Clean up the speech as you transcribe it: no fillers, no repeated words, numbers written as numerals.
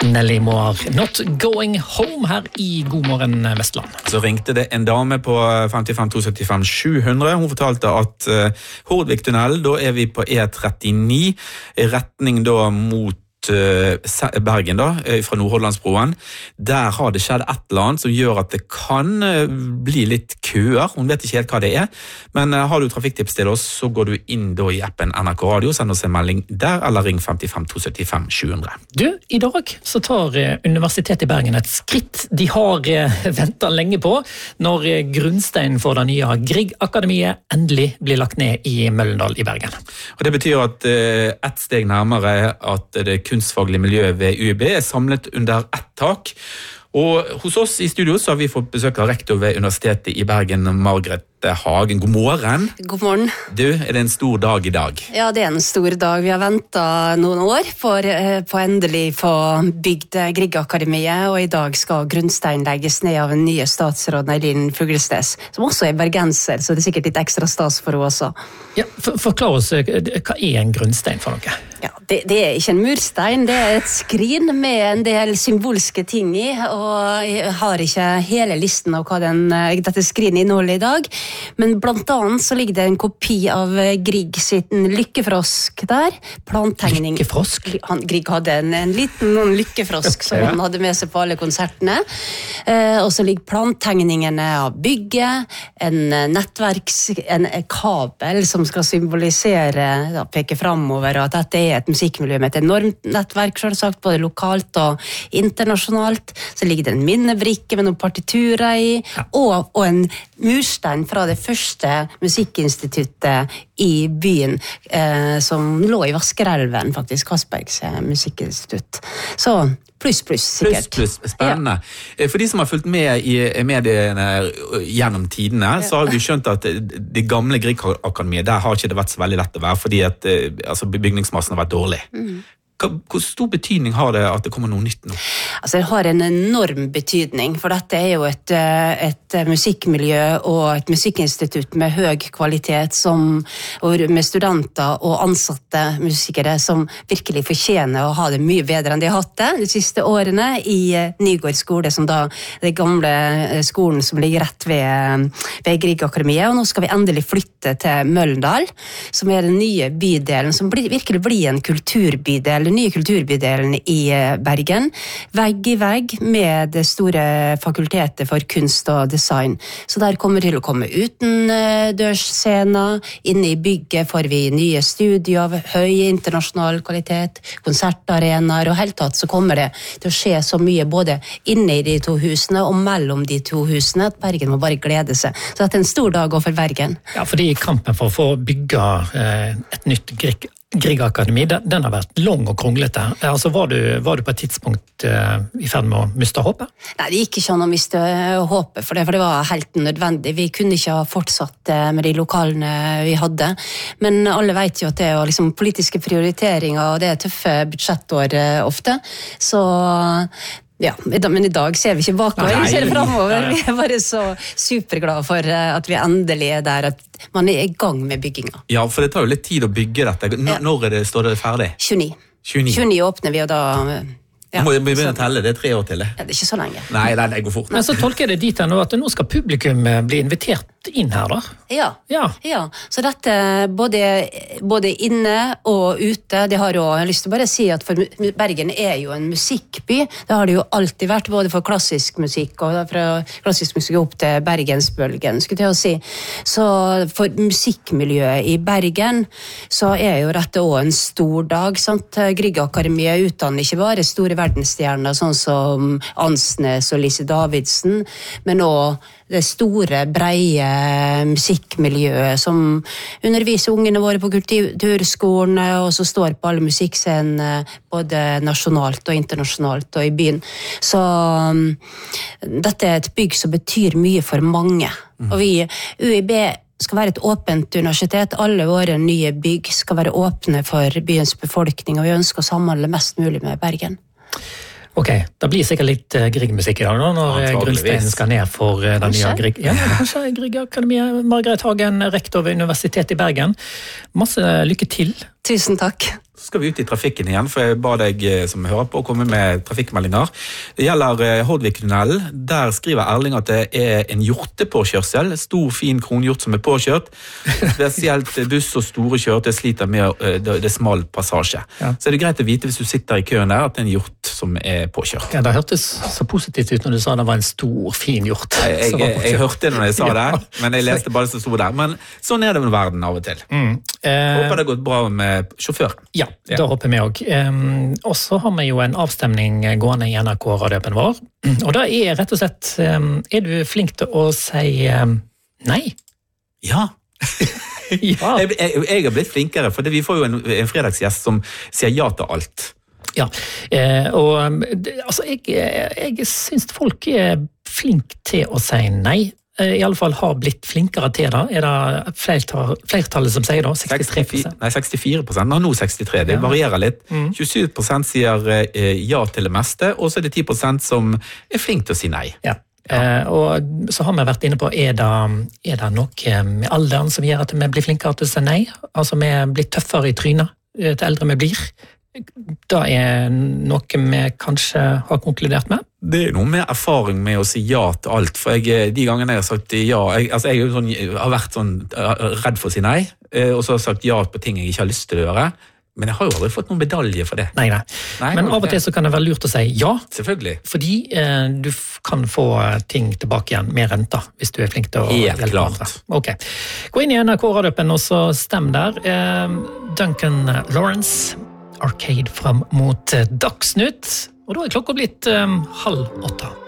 Nelly Moir, Not Going Home her I God morgen Vestland. Så ringte det en dame på 55 275 700. Hun fortalte at Hordviktunnel, da vi på E39, I retning da mot Bergen da, fra Nordhordlandsbroen. Der har det skjedd et eller annet som gjør at det kan bli litt køer. Hun vet ikke helt hva det men har du trafikktips til oss, så går du inn da I appen NRK Radio, send oss en melding der, eller ring 55 275 700. Du, I dag så tar Universitetet I Bergen et skritt de har ventet lenge på, når grunnsteinen for det nye Grieg-akademiet endelig blir lagt ned I Møllendal I Bergen. Og det betyr at et steg nærmere at det kunstfaglige miljøet ved UiB samlet under ett tak. Og hos oss I studio så har vi fått besøk av rektor ved Universitetet I Bergen, Margrethe Hagen. God morgen. God morgen. Du, det en stor dag I dag? Ja, det en stor dag. Vi har ventet noen år for på endelig få bygd Grieg-akademiet, og I dag skal grunnstein legges ned av en nye statsråd, Eileen Fuglestes, som også bergenser, så det sikkert litt ekstra stas for henne også. Ja, forklar oss, hva en grunnstein for noe? Ja, det ikke en murstein, det et skrin med en del symbolske ting I, og jeg har ikke hele listen av hva dette skrinet inneholder I dag, men blant annet så ligger det en kopi av Grieg sitt lykkefrosk der, plantegning. Lykkefrosk? Grieg hadde en liten lykkefrosk som han hadde med seg på alle konsertene, og så ligger plantegningene av bygget, en kabel som skal symbolisere, peke fremover, og at dette et musikkmiljø med et enormt nettverk, selvsagt, både lokalt og internasjonalt. Så ligger det en minnebrikke med noen partiturer I, og en murstein fra det første musikkinstituttet I byen, som lå I Vaskerelven, faktisk, Kasbergs musikkinstitutt. Så pluss, sikkert. Pluss, spennende. Ja. For de som har fulgt med I mediene gjennom tidene, så har vi skjønt at det gamle Grieg-akademiet, der har ikke det vært så veldig lett å være, fordi at bygningsmassen har vært dårlig. Hvor stor betydning har det at det kommer noe nytt nå? Altså, det har en enorm betydning, for dette jo et musikkmiljø og et musikkinstitutt med høy kvalitet, med studenter og ansatte musikere som virkelig fortjener å ha det mye bedre enn de har hatt det de siste årene I Nygård skole, som da det gamle skolen som ligger rett ved Grieg-akademiet, og nå skal vi endelig flytte til Møllendal, som den nye bydelen, som virkelig blir en kulturbydel, den nye kulturbydelen I Bergen, vegg I vegg med det store fakultetet for kunst og design. Så der kommer til å komme utendørsscener, inne I bygget får vi nye studier av høy internasjonal kvalitet, konsertarenaer, og helt tatt så kommer det til å skje så mye både inne I de to husene og mellom de to husene, at Bergen må bare glede seg. Så det en stor dag også for Bergen. Ja, fordi kampen for å få bygge et nytt Grieg-akademi, den har vært lang og kronglete. Altså, var du på et tidspunkt I ferd med å miste håpet? Nei, det gikk ikke an å miste håpet, for det var helt nødvendig. Vi kunne ikke ha fortsatt med de lokalene vi hadde. Men alle vet jo at det liksom politiske prioriteringer, og det tøffe budsjettår ofte. Så ja, men I dag ser vi ikke bakover, vi ser fremover. Vi bare så superglade for at vi endelig der, at man I gang med bygginga. Ja, for det tar jo litt tid å bygge dette. Når står det ferdig? 29 åpner vi, og da... Ja. Må begynne å telle, det 3 år til det. Ja, det ikke så lenge. Nei, det går fort. Men så tolker jeg det dit nå at nå skal publikum bli invitert inn her da? Ja. Så dette både inne og ute, det har jo, jeg har lyst til å bare si at for Bergen jo en musikkby, det har det jo alltid vært, både for klassisk musikk og fra klassisk musikk opp til Bergensbølgen, skulle jeg si. Så for musikkmiljøet I Bergen, så jo dette også en stor dag, sant? Grieg-akademiet utdanner ikke bare store verdensstjerner, sånn som Ansnes og Lise Davidsen, men også det store, breie musikkmiljøet som underviser ungene våre på kulturskolene, og så står på alle musikkscenene, både nasjonalt og internasjonalt og I byen. Så dette et bygg som betyr mye for mange. Og UiB skal være et åpent universitet. Alle våre nye bygg skal være åpne for byens befolkning, og vi ønsker å samhandle mest mulig med Bergen. Ok, det blir sikkert litt Grieg-musikk i dag da, når Grunnsteinen skal ned for den nye Grieg. Ja, kanskje Grieg-akademiet. Margrethe Hagen, rektor ved Universitetet i Bergen. Masse lykke til. Tusen takk. Så skal vi ut i trafikken igjen, for jeg ba deg som hører på å komme med trafikkmeldinger. Det gjelder Hordviktunnelen. Der skriver Erling at det er en hjortepåkjørsel. Stor, fin kronhjort som er påkjørt. Spesielt buss og store kjøretøy sliter med det smal passasje. Ja. Så er det greit å vite hvis du sitter i køen der, at det er en hjort som er påkjørt. Ja, det hørtes så positivt ut når du sa det var en stor, fin hjort. Jeg hørte det når jeg sa det, men jeg leste bare det som sto der. Men sånn er det med verden av og til. Håper det har gått bra med sjåføren. Ja, da håper vi også. Og så har vi jo en avstemning gående i NRK-radioen vår. Og da er rett og slett, er du flink til å si nei? Ja. Ja. Jeg har blitt flinkere, for vi får jo en fredagsgjest som sier ja til alt. Ja, og altså, jeg synes folk er flink til å si nei. I alle fall har blitt flinkere til det. Er det flertallet som sier da? 63%? Nei, 64%. Nå 63%. Det varierer litt. 27% sier ja til det meste, og så er det 10% som er flink til å si nei. Ja. Og så har vi vært inne på, er det noe med alderen som gjør at vi blir flinkere til å si nei? Altså vi blir tøffere i trynet til eldre vi blir? Det er noe vi kanskje har konkludert med? Det er noe med erfaring med å si ja til alt, for de gangene jeg har sagt ja, jeg har vært redd for å si nei, og så har jeg sagt ja på ting jeg ikke har lyst til å gjøre, men jeg har jo aldri fått noen medalje for det. Nei. Men av og til så kan det være lurt å si ja. Selvfølgelig. Fordi du kan få ting tilbake igjen med renta, hvis du er flink til å hjelpe andre. Ok. Gå inn i NRK-radioen og så stem der. Duncan Lawrence, Arcade fram mot Dagsnytt, og da er klokka blitt 7:30.